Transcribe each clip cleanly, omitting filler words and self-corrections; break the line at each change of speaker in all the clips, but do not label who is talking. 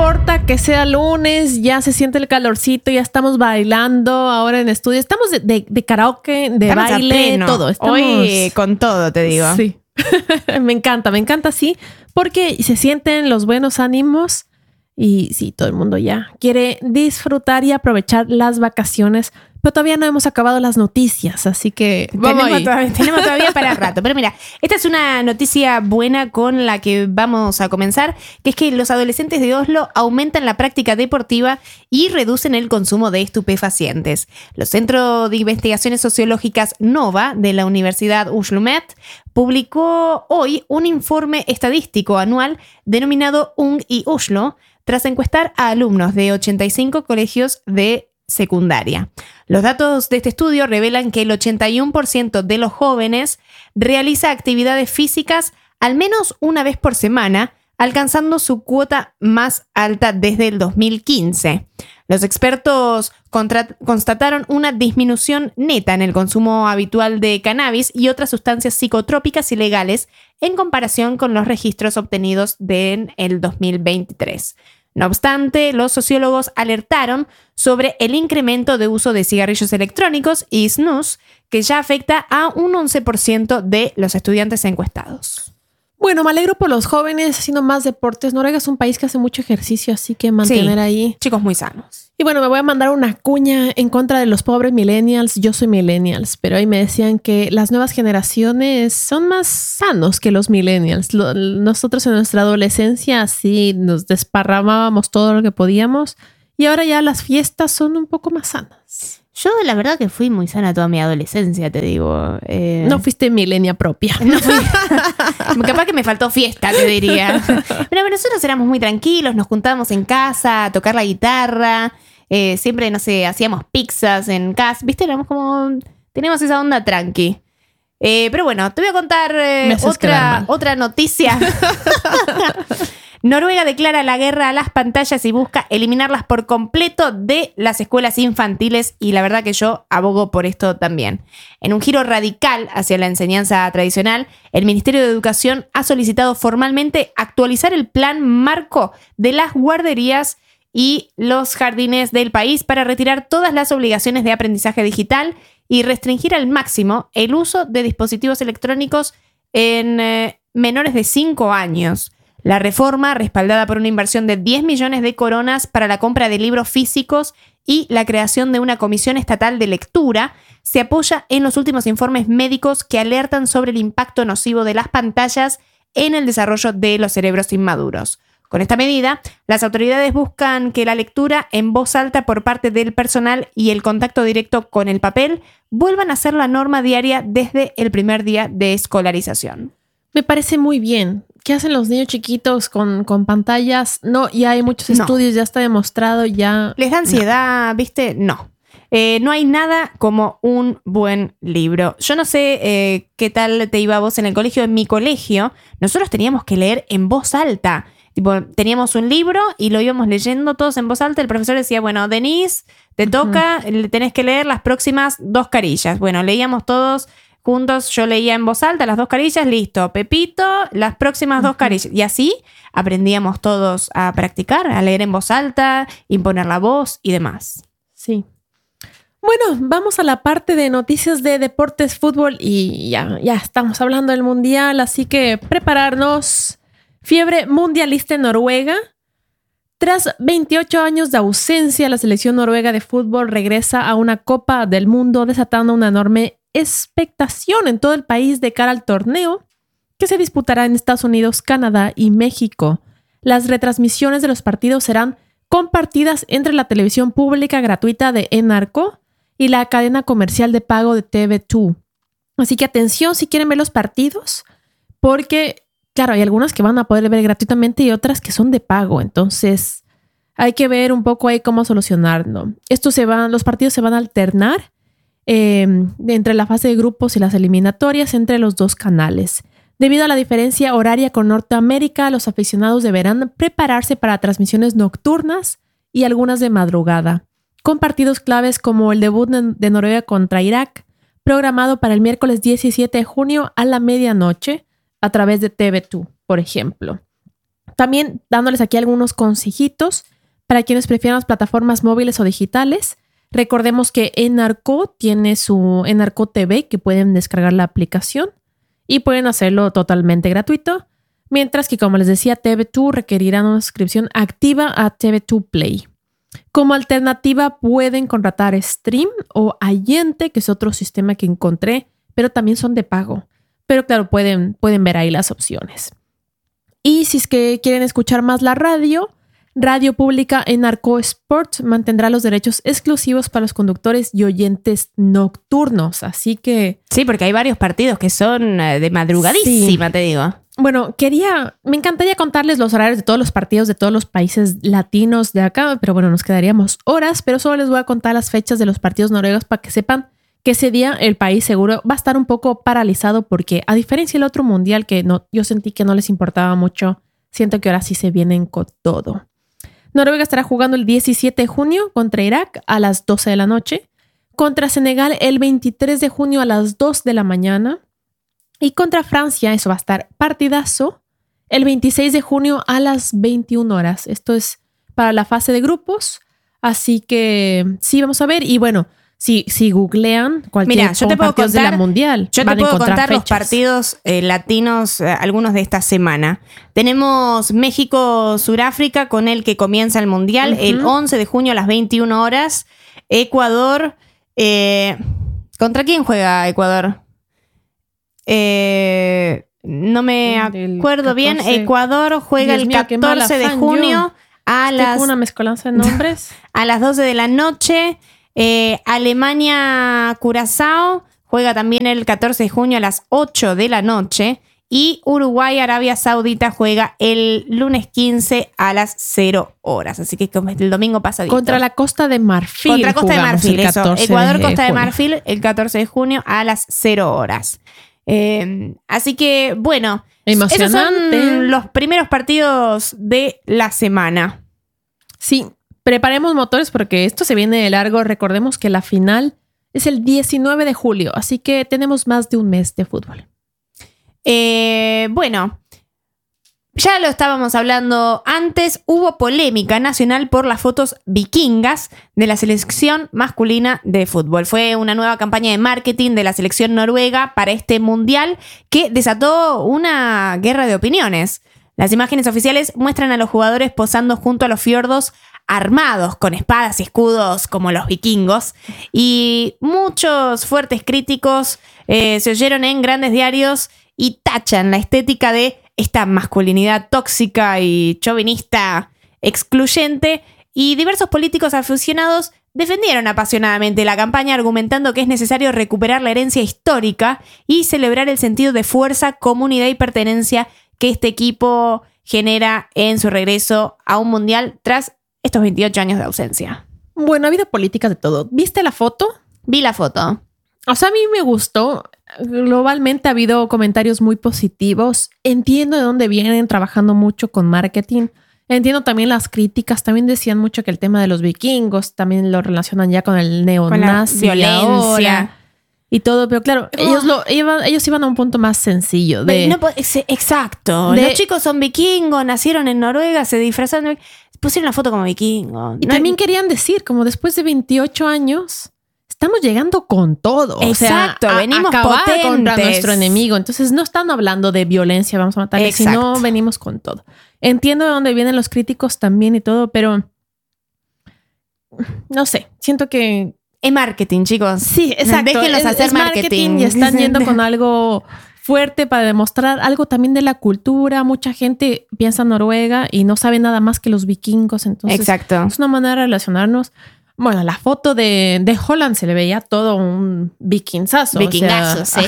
importa que sea lunes, ya se siente el calorcito, ya estamos bailando ahora en estudio. Estamos de karaoke, de
estamos
baile, todo. Estamos...
Hoy con todo, te digo.
Sí. Me encanta, sí, porque se sienten los buenos ánimos y sí, todo el mundo ya quiere disfrutar y aprovechar las vacaciones, pero todavía no hemos acabado las noticias, así que
tenemos todavía para rato. Pero mira, esta es una noticia buena con la que vamos a comenzar, que es que los adolescentes de Oslo aumentan la práctica deportiva y reducen el consumo de estupefacientes. Los Centros de Investigaciones Sociológicas NOVA de la Universidad OsloMet publicó hoy un informe estadístico anual denominado Ung y Oslo, tras encuestar a alumnos de 85 colegios de secundaria. Los datos de este estudio revelan que el 81% de los jóvenes realiza actividades físicas al menos una vez por semana, alcanzando su cuota más alta desde el 2015. Los expertos constataron una disminución neta en el consumo habitual de cannabis y otras sustancias psicotrópicas ilegales en comparación con los registros obtenidos en el 2023. No obstante, los sociólogos alertaron sobre el incremento de uso de cigarrillos electrónicos y snus, que ya afecta a un 11% de los estudiantes encuestados.
Bueno, me alegro por los jóvenes haciendo más deportes. Noruega es un país que hace mucho ejercicio, así que mantener ahí.
Chicos muy sanos.
Y bueno, me voy a mandar una cuña en contra de los pobres millennials. Yo soy millennials, pero ahí me decían que las nuevas generaciones son más sanos que los millennials. Nosotros en nuestra adolescencia sí nos desparramábamos todo lo que podíamos y ahora ya las fiestas son un poco más sanas.
Yo la verdad que fui muy sana toda mi adolescencia, te digo.
No fuiste milenia propia.
No fui. Capaz que me faltó fiesta, te diría. Pero nosotros éramos muy tranquilos, nos juntábamos en casa a tocar la guitarra. Siempre, no sé, hacíamos pizzas en casa. ¿Viste? Éramos como... Teníamos esa onda tranqui. Pero bueno, te voy a contar otra noticia. Noruega declara la guerra a las pantallas y busca eliminarlas por completo de las escuelas infantiles, y la verdad que yo abogo por esto también. En un giro radical hacia la enseñanza tradicional, el Ministerio de Educación ha solicitado formalmente actualizar el plan marco de las guarderías y los jardines del país para retirar todas las obligaciones de aprendizaje digital y restringir al máximo el uso de dispositivos electrónicos en menores de 5 años. La reforma, respaldada por una inversión de 10 millones de coronas para la compra de libros físicos y la creación de una comisión estatal de lectura, se apoya en los últimos informes médicos que alertan sobre el impacto nocivo de las pantallas en el desarrollo de los cerebros inmaduros. Con esta medida, las autoridades buscan que la lectura en voz alta por parte del personal y el contacto directo con el papel vuelvan a ser la norma diaria desde el primer día de escolarización.
Me parece muy bien. ¿Qué hacen los niños chiquitos con pantallas? No, ya hay muchos estudios, ya está demostrado, ya...
¿Les da ansiedad, viste? No. No hay nada como un buen libro. Yo no sé qué tal te iba a vos en el colegio. En mi colegio, nosotros teníamos que leer en voz alta. Tipo, teníamos un libro y lo íbamos leyendo todos en voz alta. El profesor decía, bueno, Denise, te toca, tenés que leer las próximas 2 carillas. Bueno, leíamos todos juntos, yo leía en voz alta las 2 carillas, listo. Pepito, las próximas 2 carillas. Y así aprendíamos todos a practicar, a leer en voz alta, imponer la voz y demás.
Sí. Bueno, vamos a la parte de noticias de deportes, fútbol y ya estamos hablando del mundial, así que prepararnos. Fiebre mundialista en Noruega. Tras 28 años de ausencia, la selección noruega de fútbol regresa a una Copa del Mundo, desatando una enorme expectación en todo el país de cara al torneo que se disputará en Estados Unidos, Canadá y México. Las retransmisiones de los partidos serán compartidas entre la televisión pública gratuita de Enarco y la cadena comercial de pago de TV2. Así que atención si quieren ver los partidos, porque claro, hay algunas que van a poder ver gratuitamente y otras que son de pago. Entonces, hay que ver un poco ahí cómo solucionarlo. Los partidos se van a alternar entre la fase de grupos y las eliminatorias entre los 2 canales. Debido a la diferencia horaria con Norteamérica, los aficionados deberán prepararse para transmisiones nocturnas y algunas de madrugada, con partidos claves como el debut de Noruega contra Irak, programado para el miércoles 17 de junio a la medianoche, a través de TV2, por ejemplo. también dándoles aquí algunos consejitos para quienes prefieran las plataformas móviles o digitales. Recordemos que Enarco tiene su Enarco TV, que pueden descargar la aplicación y pueden hacerlo totalmente gratuito. Mientras que, como les decía, TV2 requerirá una suscripción activa a TV2 Play. Como alternativa pueden contratar Stream o Allente, que es otro sistema que encontré, pero también son de pago. Pero claro, pueden ver ahí las opciones. Y si es que quieren escuchar más la radio pública Enarco Sport mantendrá los derechos exclusivos para los conductores y oyentes nocturnos. Así que...
Sí, porque hay varios partidos que son de madrugadísima, te digo.
Bueno, me encantaría contarles los horarios de todos los partidos de todos los países latinos de acá, pero bueno, nos quedaríamos horas, pero solo les voy a contar las fechas de los partidos noruegos para que sepan que ese día el país seguro va a estar un poco paralizado porque, a diferencia del otro mundial que yo sentí que no les importaba mucho, siento que ahora sí se vienen con todo. Noruega estará jugando el 17 de junio contra Irak a las 12 de la noche, contra Senegal el 23 de junio a las 2 de la mañana y contra Francia, eso va a estar partidazo, el 26 de junio a las 21 horas. Esto es para la fase de grupos, así que sí, vamos a ver. Y bueno, si googlean cualquier partidos de la Mundial,
yo te puedo contar los partidos latinos, algunos de esta semana. Tenemos México-Suráfrica, con el que comienza el Mundial, el 11 de junio a las 21 horas. Ecuador. ¿Contra quién juega Ecuador? No me acuerdo bien. Ecuador juega el 14 de junio a las...
una mezcolanza de nombres.
A las 12 de la noche. Alemania-Curazao juega también el 14 de junio a las 8 de la noche. Y Uruguay-Arabia Saudita juega el lunes 15 a las 0 horas. Así que el domingo pasadito.
Contra la Costa de Marfil.
Contra Costa de Marfil, eso. Ecuador-Costa de Marfil el 14 de junio a las 0 horas. Así que, bueno, esos son los primeros partidos de la semana.
Sí, preparemos motores porque esto se viene de largo. Recordemos que la final es el 19 de julio, así que tenemos más de un mes de fútbol.
Bueno, ya lo estábamos hablando antes. Hubo polémica nacional por las fotos vikingas de la selección masculina de fútbol. Fue una nueva campaña de marketing de la selección noruega para este mundial que desató una guerra de opiniones. Las imágenes oficiales muestran a los jugadores posando junto a los fiordos armados con espadas y escudos como los vikingos, y muchos fuertes críticos se oyeron en grandes diarios y tachan la estética de esta masculinidad tóxica y chauvinista excluyente, y diversos políticos aficionados defendieron apasionadamente la campaña, argumentando que es necesario recuperar la herencia histórica y celebrar el sentido de fuerza, comunidad y pertenencia que este equipo genera en su regreso a un mundial tras estos 28 años de ausencia.
Bueno, ha habido políticas de todo. ¿Viste la foto?
Vi la foto.
O sea, a mí me gustó. Globalmente ha habido comentarios muy positivos. Entiendo de dónde vienen trabajando mucho con marketing. Entiendo también las críticas. También decían mucho que el tema de los vikingos también lo relacionan ya con el neonazi,
con la violencia
y todo. Pero claro, ellos iban a un punto más sencillo.
Exacto. Los chicos son vikingos, nacieron en Noruega, se disfrazaron, pusieron la foto como vikingo.
Y también querían decir, como después de 28 años... estamos llegando con todo.
Exacto,
o sea,
venimos
acabar
potentes
contra nuestro enemigo. Entonces no están hablando de violencia, vamos a matarle, sino venimos con todo. Entiendo de dónde vienen los críticos también y todo, pero no sé, siento que...
es marketing, chicos.
Sí, exacto.
Déjenlos hacer
marketing y están yendo con algo fuerte para demostrar algo también de la cultura. Mucha gente piensa en Noruega y no sabe nada más que los vikingos. Entonces,
exacto,
es una manera de relacionarnos. Bueno, la foto de Haaland se le veía todo un vikingazo.
Vikingazo, sí.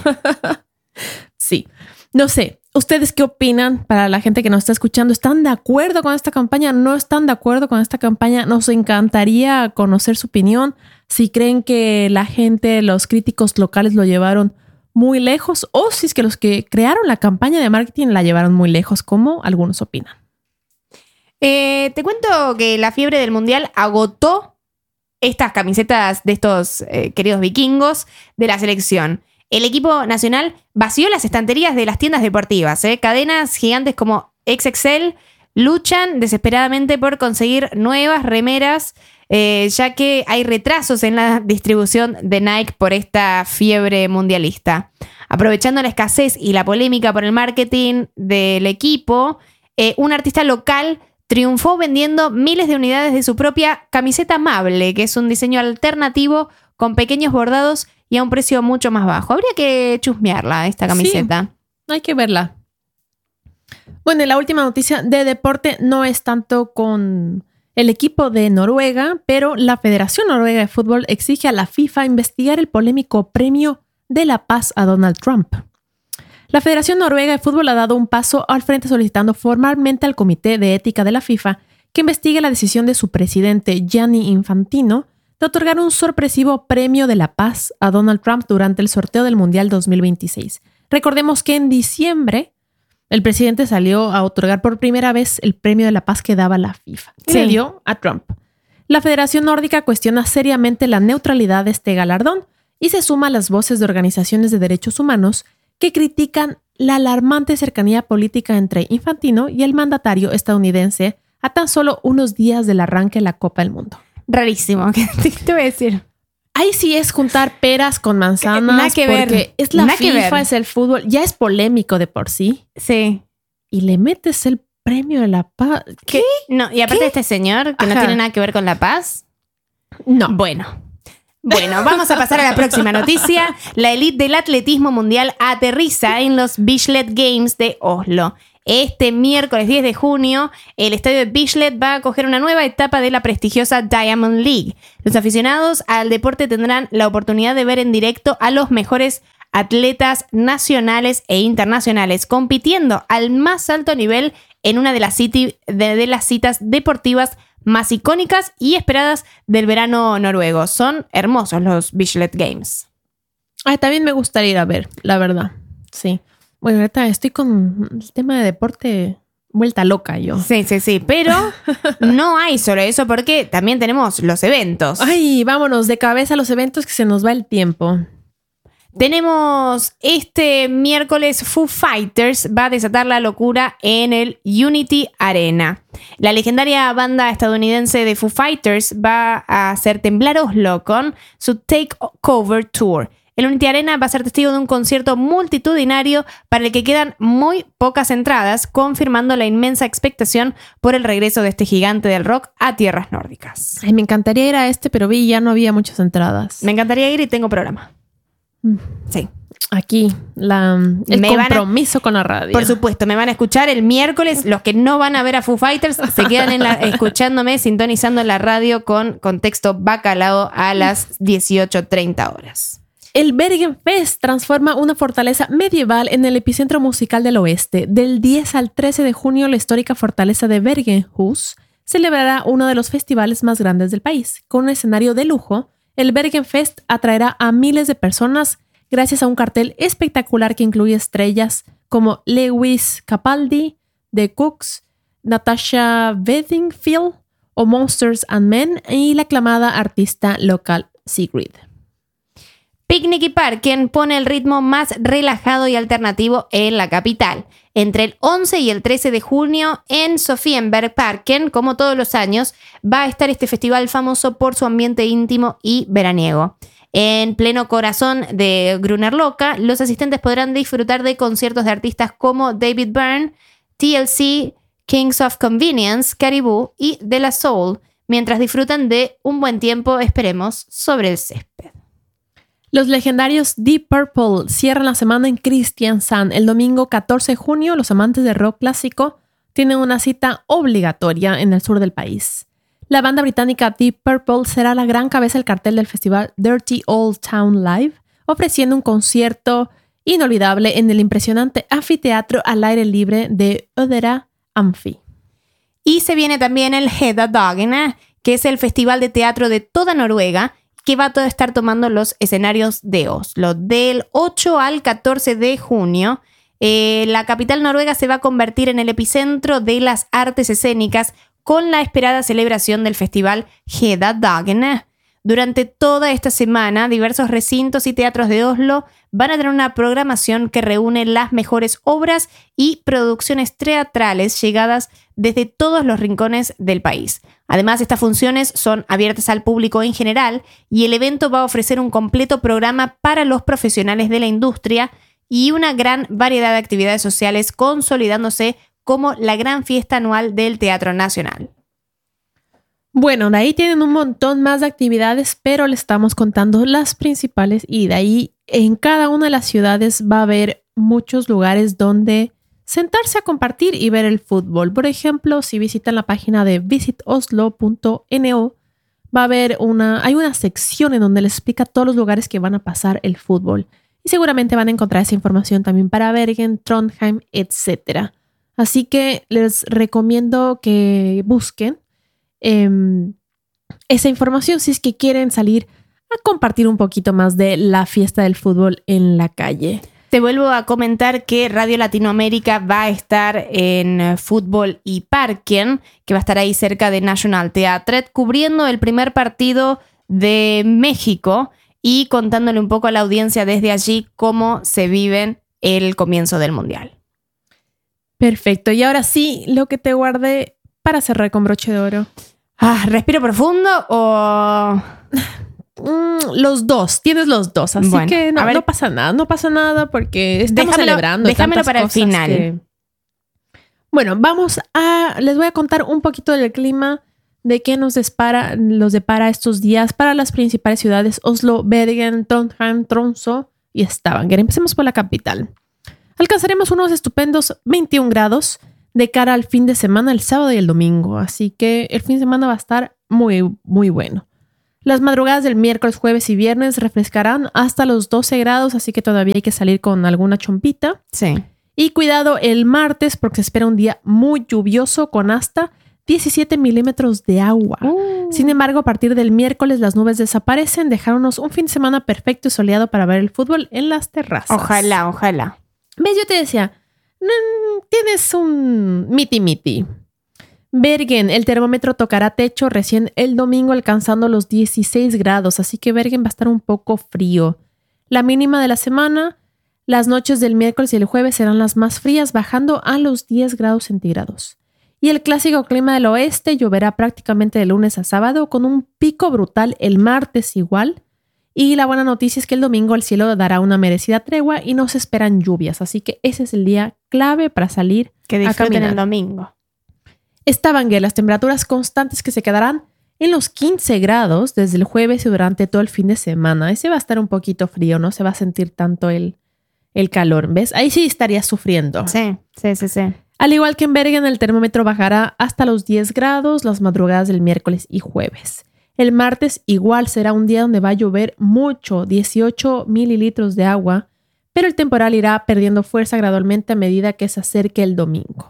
Sí. No sé, ¿ustedes qué opinan para la gente que nos está escuchando? ¿Están de acuerdo con esta campaña? ¿No están de acuerdo con esta campaña? Nos encantaría conocer su opinión. Si creen que la gente, los críticos locales lo llevaron muy lejos, o si es que los que crearon la campaña de marketing la llevaron muy lejos, como algunos opinan.
Te cuento que la fiebre del mundial agotó estas camisetas de estos queridos vikingos de la selección. El equipo nacional vació las estanterías de las tiendas deportivas. Cadenas gigantes como XXL luchan desesperadamente por conseguir nuevas remeras, ya que hay retrasos en la distribución de Nike por esta fiebre mundialista. Aprovechando la escasez y la polémica por el marketing del equipo, un artista local triunfó vendiendo miles de unidades de su propia camiseta amable, que es un diseño alternativo con pequeños bordados y a un precio mucho más bajo. Habría que chusmearla, esta camiseta.
Sí, hay que verla. Bueno, y la última noticia de deporte no es tanto con el equipo de Noruega, pero la Federación Noruega de Fútbol exige a la FIFA investigar el polémico premio de la paz a Donald Trump. La Federación Noruega de Fútbol ha dado un paso al frente solicitando formalmente al Comité de Ética de la FIFA que investigue la decisión de su presidente Gianni Infantino de otorgar un sorpresivo premio de la paz a Donald Trump durante el sorteo del Mundial 2026. Recordemos que en diciembre el presidente salió a otorgar por primera vez el premio de la paz que daba la FIFA.
Sí.
Le dio a Trump. La Federación Nórdica cuestiona seriamente la neutralidad de este galardón y se suma a las voces de organizaciones de derechos humanos que critican la alarmante cercanía política entre Infantino y el mandatario estadounidense a tan solo unos días del arranque de la Copa del Mundo.
Rarísimo, ¿qué te voy a decir?
Ahí sí es juntar peras con manzanas.
Nada que ver.
Porque es la
Nada que
FIFA,
ver.
es el fútbol. Ya es polémico de por sí.
Sí.
Y le metes el premio de la paz.
¿Qué? No, y aparte de este señor, que no
Ajá.
tiene nada que ver con la paz.
No.
Bueno, vamos a pasar a la próxima noticia. La élite del atletismo mundial aterriza en los Bislett Games de Oslo. Este miércoles 10 de junio, el estadio de Bislett va a acoger una nueva etapa de la prestigiosa Diamond League. Los aficionados al deporte tendrán la oportunidad de ver en directo a los mejores atletas nacionales e internacionales compitiendo al más alto nivel en una de las citas deportivas más icónicas y esperadas del verano noruego. Son hermosos los Bislett Games.
Ay, también me gustaría ir a ver, la verdad. Sí. Bueno, ahorita estoy con el tema de deporte vuelta loca yo.
Sí, pero no hay solo eso porque también tenemos los eventos.
Ay, vámonos de cabeza a los eventos que se nos va el tiempo.
Tenemos este miércoles Foo Fighters va a desatar la locura en el Unity Arena. La legendaria banda estadounidense de Foo Fighters va a hacer temblar Oslo con su Takeover Tour. El Unity Arena va a ser testigo de un concierto multitudinario para el que quedan muy pocas entradas, confirmando la inmensa expectación por el regreso de este gigante del rock a tierras nórdicas.
Ay, me encantaría ir a pero vi ya no había muchas entradas.
Me encantaría ir y tengo programa. Sí.
Aquí, el compromiso con la radio.
Por supuesto, me van a escuchar el miércoles. Los que no van a ver a Foo Fighters se quedan escuchándome, sintonizando la radio con contexto bacalao a las 18:30 horas.
El Bergen Fest transforma una fortaleza medieval en el epicentro musical del oeste. Del 10 al 13 de junio, la histórica fortaleza de Bergenhus celebrará uno de los festivales más grandes del país. Con un escenario de lujo, el Bergen Fest atraerá a miles de personas gracias a un cartel espectacular que incluye estrellas como Lewis Capaldi, The Cooks, Natasha Bedingfield o Monsters and Men y la aclamada artista local Sigrid.
Picnic y Parken pone el ritmo más relajado y alternativo en la capital. Entre el 11 y el 13 de junio en Sofienberg Parken, como todos los años, va a estar este festival famoso por su ambiente íntimo y veraniego. En pleno corazón de Grünerløkka, los asistentes podrán disfrutar de conciertos de artistas como David Byrne, TLC, Kings of Convenience, Caribou y De La Soul, mientras disfrutan de un buen tiempo, esperemos, sobre el césped.
Los legendarios Deep Purple cierran la semana en Kristiansand. El domingo 14 de junio, los amantes del rock clásico tienen una cita obligatoria en el sur del país. La banda británica Deep Purple será la gran cabeza del cartel del festival Dirty Old Town Live, ofreciendo un concierto inolvidable en el impresionante anfiteatro al aire libre de Ödera Amphi.
Y se viene también el Hedda-Dagene, que es el festival de teatro de toda Noruega, que va a estar tomando los escenarios de Oslo. Del 8 al 14 de junio, la capital noruega se va a convertir en el epicentro de las artes escénicas con la esperada celebración del festival Hedda-Dagene. Durante toda esta semana, diversos recintos y teatros de Oslo van a tener una programación que reúne las mejores obras y producciones teatrales llegadas desde todos los rincones del país. Además, estas funciones son abiertas al público en general y el evento va a ofrecer un completo programa para los profesionales de la industria y una gran variedad de actividades sociales, consolidándose como la gran fiesta anual del Teatro Nacional.
Bueno, de ahí tienen un montón más de actividades, pero le estamos contando las principales y de ahí en cada una de las ciudades va a haber muchos lugares donde sentarse a compartir y ver el fútbol. Por ejemplo, si visitan la página de visitoslo.no, va a haber hay una sección en donde les explica todos los lugares que van a pasar el fútbol. Y seguramente van a encontrar esa información también para Bergen, Trondheim, etc. Así que les recomiendo que busquen esa información si es que quieren salir a compartir un poquito más de la fiesta del fútbol en la calle.
Te vuelvo a comentar que Radio Latinoamérica va a estar en Fútbol y Parken, que va a estar ahí cerca de National Theatre, cubriendo el primer partido de México y contándole un poco a la audiencia desde allí cómo se vive el comienzo del Mundial.
Perfecto. Y ahora sí, lo que te guardé para cerrar con broche de oro.
¿Respiro profundo o...?
Los dos, tienes los dos, así bueno, que no pasa nada porque estamos celebrando.
Déjamelo para el final.
Bueno, les voy a contar un poquito del clima, de qué nos depara estos días para las principales ciudades: Oslo, Bergen, Trondheim, Tromsø y Stavanger. Empecemos por la capital. Alcanzaremos unos estupendos 21 grados de cara al fin de semana, el sábado y el domingo, así que el fin de semana va a estar muy, muy bueno. Las madrugadas del miércoles, jueves y viernes refrescarán hasta los 12 grados, así que todavía hay que salir con alguna chompita.
Sí.
Y cuidado el martes porque se espera un día muy lluvioso con hasta 17 milímetros de agua. Sin embargo, a partir del miércoles las nubes desaparecen, dejándonos un fin de semana perfecto y soleado para ver el fútbol en las terrazas.
Ojalá.
¿Ves? Yo te decía, tienes un miti. Bergen, el termómetro tocará techo recién el domingo alcanzando los 16 grados, así que Bergen va a estar un poco frío. La mínima de la semana, las noches del miércoles y el jueves serán las más frías, bajando a los 10 grados centígrados. Y el clásico clima del oeste lloverá prácticamente de lunes a sábado, con un pico brutal el martes igual. Y la buena noticia es que el domingo el cielo dará una merecida tregua y no se esperan lluvias, así que ese es el día clave para salir
que disfruten
a caminar.
El domingo.
Stavanger, las temperaturas constantes que se quedarán en los 15 grados desde el jueves y durante todo el fin de semana. Ese va a estar un poquito frío, no se va a sentir tanto el calor, ¿ves? Ahí sí estarías sufriendo.
Sí.
Al igual que en Bergen, el termómetro bajará hasta los 10 grados las madrugadas del miércoles y jueves. El martes igual será un día donde va a llover mucho, 18 mililitros de agua, pero el temporal irá perdiendo fuerza gradualmente a medida que se acerque el domingo.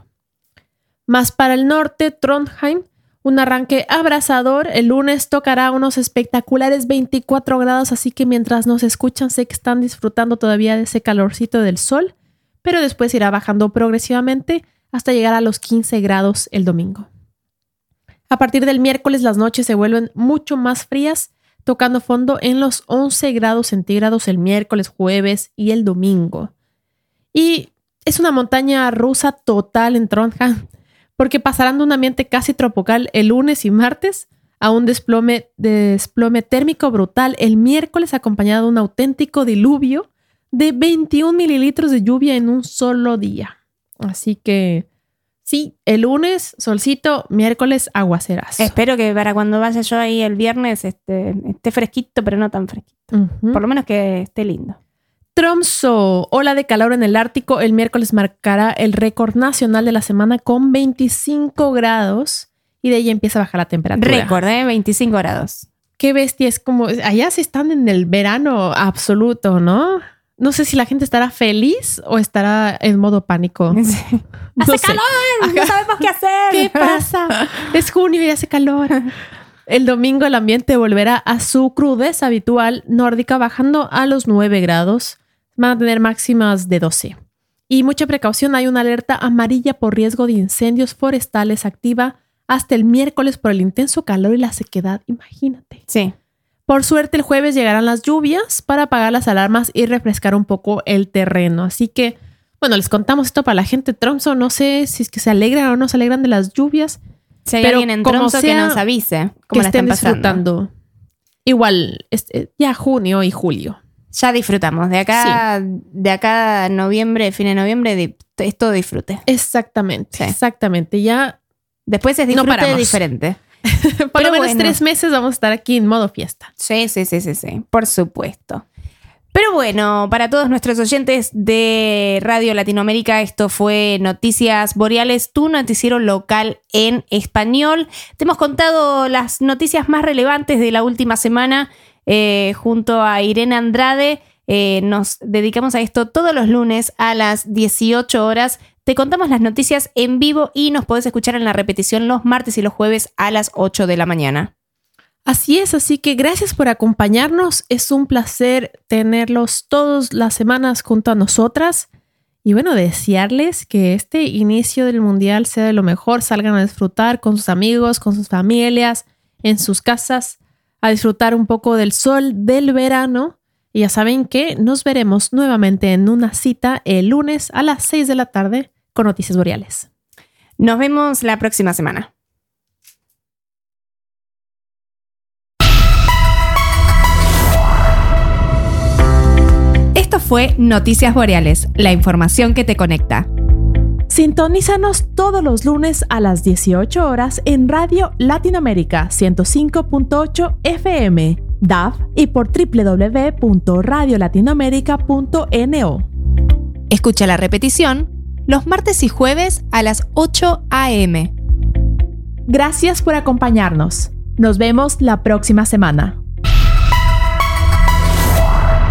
Más para el norte, Trondheim, un arranque abrasador. El lunes tocará unos espectaculares 24 grados, así que mientras nos escuchan sé que están disfrutando todavía de ese calorcito del sol, pero después irá bajando progresivamente hasta llegar a los 15 grados el domingo. A partir del miércoles las noches se vuelven mucho más frías, tocando fondo en los 11 grados centígrados el miércoles, jueves y el domingo. Y es una montaña rusa total en Trondheim, porque pasarán de un ambiente casi tropical el lunes y martes a un desplome térmico brutal el miércoles, acompañado de un auténtico diluvio de 21 mililitros de lluvia en un solo día. Así que sí, el lunes solcito, miércoles aguacerazo.
Espero que para cuando vaya yo ahí el viernes esté fresquito, pero no tan fresquito. Por lo menos que esté lindo.
Tromsø, ola de calor en el Ártico. El miércoles marcará el récord nacional de la semana con 25 grados y de ahí empieza a bajar la temperatura.
Récord, 25 grados.
Qué bestia, es como, allá se están en el verano absoluto, ¿no? No sé si la gente estará feliz o estará en modo pánico.
Sí. ¡Hace calor! No sabemos qué hacer.
¿Qué pasa? Es junio y hace calor. El domingo el ambiente volverá a su crudeza habitual nórdica, bajando a los 9 grados. Van a tener máximas de 12. Y mucha precaución, hay una alerta amarilla por riesgo de incendios forestales activa hasta el miércoles por el intenso calor y la sequedad. Imagínate.
Sí.
Por suerte, el jueves llegarán las lluvias para apagar las alarmas y refrescar un poco el terreno. Así que, bueno, les contamos esto para la gente de Tromsø. No sé si es que se alegran o no se alegran de las lluvias.
Si hay alguien en Tromsø que nos avise cómo la están pasando.
Disfrutando. Igual, ya junio y julio.
Ya disfrutamos. De acá a noviembre, fin de noviembre, es todo disfrute.
Exactamente, exactamente. Ya
después es disfrute diferente.
Por lo menos 3 meses vamos a estar aquí en modo fiesta.
Sí, por supuesto. Pero bueno, para todos nuestros oyentes de Radio Latinoamérica, esto fue Noticias Boreales, tu noticiero local en español. Te hemos contado las noticias más relevantes de la última semana junto a Irene Andrade. Nos dedicamos a esto todos los lunes a las 18 horas. Te contamos las noticias en vivo y nos podés escuchar en la repetición los martes y los jueves a las 8 de la mañana.
Así es, así que gracias por acompañarnos. Es un placer tenerlos todas las semanas junto a nosotras. Y bueno, desearles que este inicio del Mundial sea de lo mejor. Salgan a disfrutar con sus amigos, con sus familias, en sus casas, a disfrutar un poco del sol, del verano. Y ya saben que nos veremos nuevamente en una cita el lunes a las 6 de la tarde con Noticias Boreales.
Nos vemos la próxima semana. Esto fue Noticias Boreales, la información que te conecta.
Sintonízanos todos los lunes a las 18 horas en Radio Latinoamérica 105.8 FM, DAF y por www.radiolatinoamerica.no.
Escucha la repetición los martes y jueves a las 8 a.m.
Gracias por acompañarnos. Nos vemos la próxima semana.